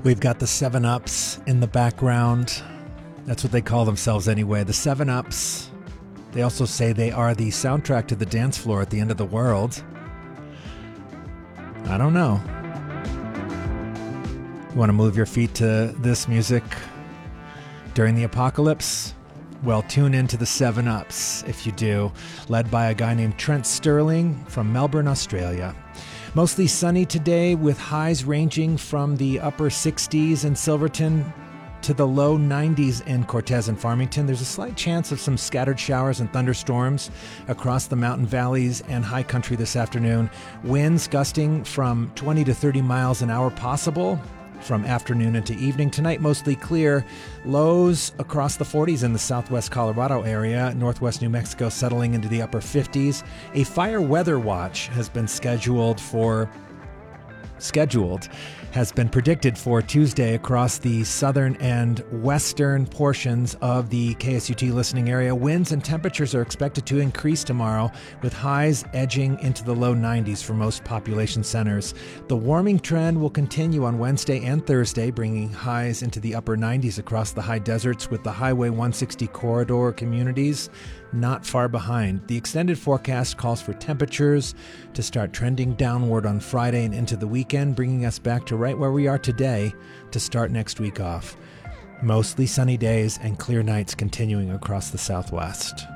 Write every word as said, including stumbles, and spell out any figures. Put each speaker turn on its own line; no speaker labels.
We've got the seven ups in the background. That's what they call themselves anyway. The seven ups. They also say they are the soundtrack to the dance floor at the end of the world. I don't know. You want to move your feet to this music during the apocalypse? Well, tune into the seven ups if you do, led by a guy named Trent Sterling from Melbourne, Australia. Mostly sunny today with highs ranging from the upper sixties in Silverton to the low nineties in Cortez and Farmington. There's a slight chance of some scattered showers and thunderstorms across the mountain valleys and high country this afternoon. Winds gusting from twenty to thirty miles an hour possible from afternoon into evening. Tonight, mostly clear. Lows across the forties in the southwest Colorado area. Northwest New Mexico settling into the upper fifties. A fire weather watch has been scheduled for scheduled has been predicted for Tuesday across the southern and western portions of the K S U T listening area. Winds and temperatures are expected to increase tomorrow, with highs edging into the low nineties for most population centers. The warming trend will continue on Wednesday and Thursday, bringing highs into the upper nineties across the high deserts, with the Highway one sixty corridor communities not far behind. The extended forecast calls for temperatures to start trending downward on Friday and into the weekend, bringing us back to right where we are today to start next week off. Mostly sunny days and clear nights continuing across the southwest.